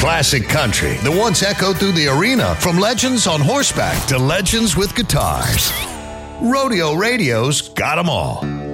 Classic country that once echoed through the arena, from legends on horseback to legends with guitars. Rodeo Radio's got 'em all.